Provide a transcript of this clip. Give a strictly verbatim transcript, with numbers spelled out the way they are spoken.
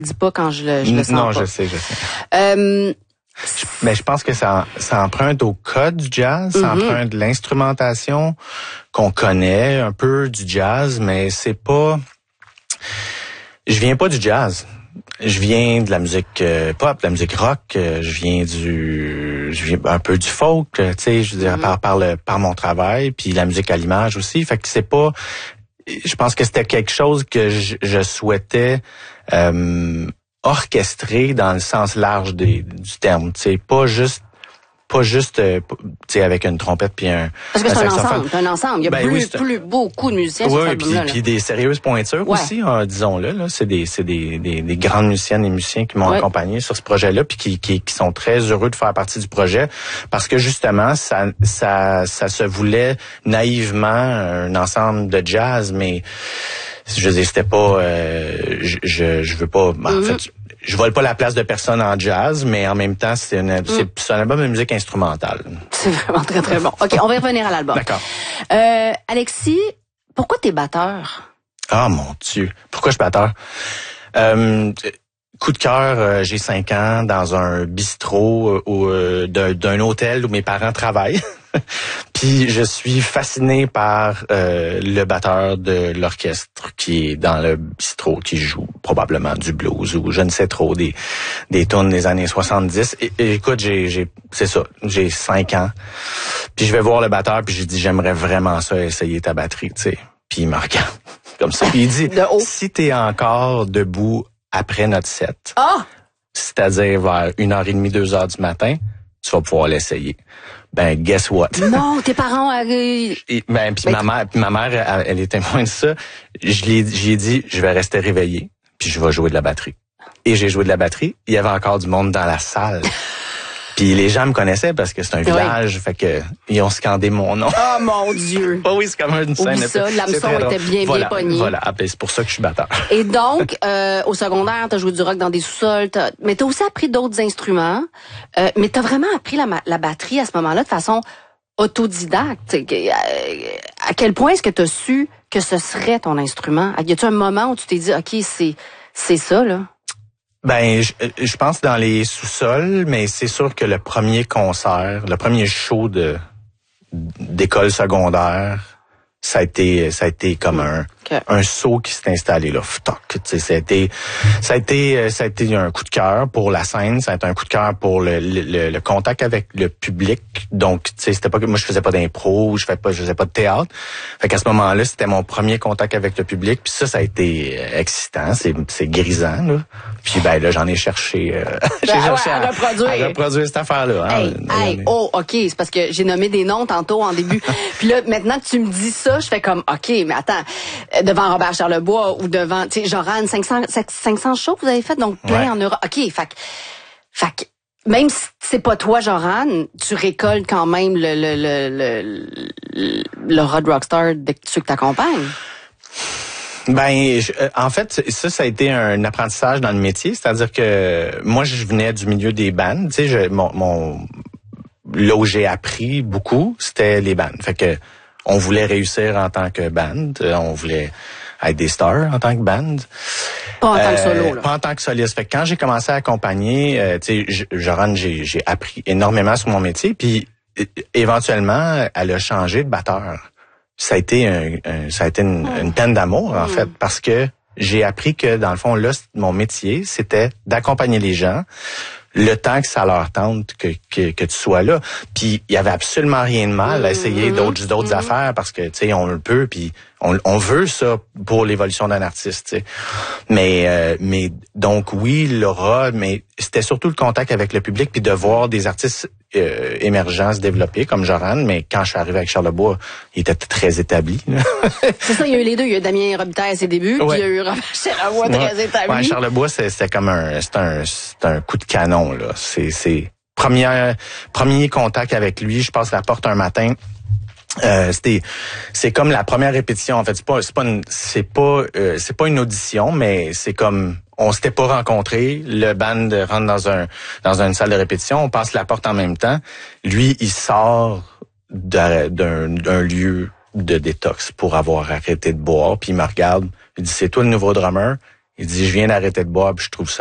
dis pas quand je le, je le sens non, pas. je sais, je sais. Euh, je, mais je pense que ça, ça emprunte au code du jazz, ça mm-hmm. emprunte de l'instrumentation qu'on connaît, un peu du jazz, mais c'est pas... Je viens pas du jazz. Je viens de la musique euh, pop, de la musique rock. Euh, je viens du, je viens un peu du folk, tu sais, je veux dire, mm-hmm. par par le par mon travail, puis la musique à l'image aussi. Fait que c'est pas. Je pense que c'était quelque chose que je, je souhaitais euh, orchestrer dans le sens large des, du terme, tu sais, pas juste. Pas juste, euh, tu sais, avec une trompette puis un. Parce que c'est un ensemble, c'est un ensemble. Il y a ben plus, oui, plus beaucoup de musiciens oui, sur cet puis, album-là. Puis des sérieuses pointures ouais. aussi, hein, disons-le. Là, c'est des, c'est des, des, des grandes musiciennes et musiciens qui m'ont ouais. accompagné sur ce projet-là, puis qui, qui, qui sont très heureux de faire partie du projet, parce que justement, ça, ça, ça se voulait naïvement un ensemble de jazz, mais je veux dire, c'était pas, euh, je, je, je veux pas, ben, mm-hmm. en fait. Je vole pas la place de personne en jazz, mais en même temps, c'est, une, mm. c'est, c'est un album de musique instrumentale. C'est vraiment très, très bon. OK, on va y revenir à l'album. D'accord. Euh, Alexis, pourquoi t'es batteur? Ah, mon Dieu. Pourquoi je suis batteur? Euh, coup de cœur, euh, j'ai cinq ans dans un bistrot euh, d'un, d'un hôtel où mes parents travaillent. Puis je suis fasciné par euh, le batteur de l'orchestre qui est dans le bistrot, qui joue probablement du blues ou je ne sais trop, des des tunes des années soixante-dix. Et, et écoute, j'ai j'ai c'est ça, j'ai cinq ans. Puis je vais voir le batteur puis j'ai dit j'aimerais vraiment ça essayer ta batterie, tu sais. Puis il me regarde comme ça. Puis il dit si t'es encore debout après notre set, oh! c'est-à-dire vers une heure et demie, deux heures du matin, tu vas pouvoir l'essayer. Ben, guess what? Non, tes parents... Euh... Et, ben, puis ma mère, puis ma mère, elle, elle est témoin de ça. Je l'ai, j'ai dit, je vais rester réveillé, puis je vais jouer de la batterie. Et j'ai joué de la batterie. Il y avait encore du monde dans la salle. Puis les gens me connaissaient parce que c'est un village, oui. Fait que ils ont scandé mon nom. Oh mon Dieu! Oh oui, c'est comme une scène. Oublie ça, l'hameçon était bien, voilà, bien pogné. Voilà, c'est pour ça que je suis batteur. Et donc, euh, au secondaire, t'as joué du rock dans des sous-sols, t'as... mais t'as aussi appris d'autres instruments. Euh, mais t'as vraiment appris la, la batterie à ce moment-là de façon autodidacte. À quel point est-ce que t'as su que ce serait ton instrument? Y a-tu un moment où tu t'es dit, OK, c'est, c'est ça, là? Ben, je, je pense dans les sous-sols, mais c'est sûr que le premier concert, le premier show de d'école secondaire, ça a été, ça a été comme un okay. un saut qui s'est installé là. Toc, tu sais, ça a été, ça a été, ça a été un coup de cœur pour la scène, ça a été un coup de cœur pour le, le, le contact avec le public. Donc, tu sais, c'était pas que moi je faisais pas d'impro, je faisais pas, je faisais pas de théâtre. Fait qu'à ce moment-là, c'était mon premier contact avec le public. Puis ça, ça a été excitant, c'est, c'est grisant là. Puis ben là, j'en ai cherché, euh, j'ai ben, cherché ouais, à, à, reproduire. à reproduire cette affaire-là. Hein, hey, hey, oh, ok, c'est parce que j'ai nommé des noms tantôt en début. Puis là, maintenant que tu me dis ça, je fais comme, ok, mais attends, devant Robert Charlebois ou devant, tu sais, Joran, cinq cents, cinq cents shows que vous avez fait, donc plein ouais. en Europe. Ok, fait, fait même si c'est pas toi, Joran, tu récoltes quand même le le le le, le Hot Rockstar de ceux que t'accompagnes. Ben, je, en fait, ça, ça a été un apprentissage dans le métier. C'est-à-dire que moi, je venais du milieu des bands. Tu sais, je, mon, mon, là où j'ai appris beaucoup, c'était les bands. Fait que on voulait réussir en tant que band. On voulait être des stars en tant que band. Pas en euh, tant que solo, là. Pas en tant que soliste. Fait que quand j'ai commencé à accompagner, euh, tu sais, Joran, j'ai, j'ai appris énormément sur mon métier. Puis éventuellement, elle a changé de batteur. Ça a été un, un ça a été une, une peine d'amour en mmh. fait, parce que j'ai appris que dans le fond là, mon métier, c'était d'accompagner les gens le temps que ça leur tente que que, que tu sois là. Puis il y avait absolument rien de mal à essayer mmh. d'autres d'autres mmh. affaires parce que tu sais on le peut puis on on veut ça pour l'évolution d'un artiste, tu sais. Mais euh, mais donc oui, l'aura, mais c'était surtout le contact avec le public puis de voir des artistes Euh, émergents se développer comme Joran, mais quand je suis arrivé avec Charlebois, il était très établi. C'est ça, il y a eu les deux. Il y a eu Damien Robitaille à ses débuts, ouais. puis il y a eu Robert Charlebois ouais. très établi. Ouais, Charlebois, c'est, c'est comme un, c'est un, c'est un coup de canon là. C'est, c'est premier, premier contact avec lui. Je passe la porte un matin. Euh, c'était, c'est comme la première répétition. En fait, c'est pas, c'est pas, une, c'est pas, euh, c'est pas une audition, mais c'est comme on s'était pas rencontrés. Le band rentre dans un, dans une salle de répétition. On passe la porte en même temps. Lui, il sort d'un, d'un, d'un lieu de détox pour avoir arrêté de boire. Puis il me regarde. Il dit, c'est toi le nouveau drummer? Il dit, je viens d'arrêter de boire, puis je trouve ça